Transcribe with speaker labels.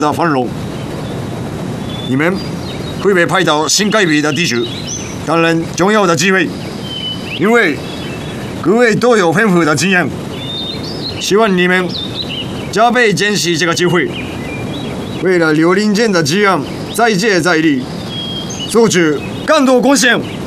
Speaker 1: 的繁荣。你们会被派到新盖比的地区，担任重要的机会，因为各位都有丰富的经验。希望你们加倍珍惜这个机会，为了刘林舰的滋养再接再厉，做出更多贡献。